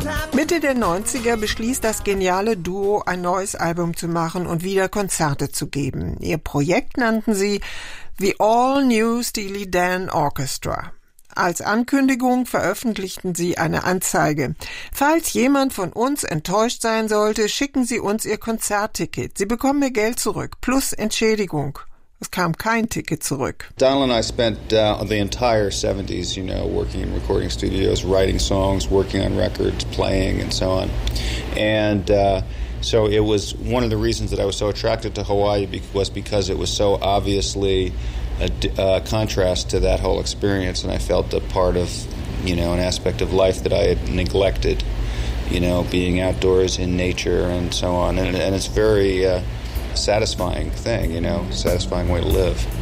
Mitte der 90er beschließt das geniale Duo, ein neues Album zu machen und wieder Konzerte zu geben. Ihr Projekt nannten sie The All New Steely Dan Orchestra. Als Ankündigung veröffentlichten sie eine Anzeige. Falls jemand von uns enttäuscht sein sollte, schicken Sie uns Ihr Konzertticket. Sie bekommen Ihr Geld zurück, plus Entschädigung. Es kam kein Ticket zurück. Donald and I spent the entire 70s, working in recording studios, writing songs, working on records, playing, and so on. And so it was one of the reasons that I was so attracted to Hawaii was because it was so obviously a contrast to that whole experience, and I felt a part of, an aspect of life that I had neglected, being outdoors in nature and so on. And it's very satisfying thing, satisfying way to live.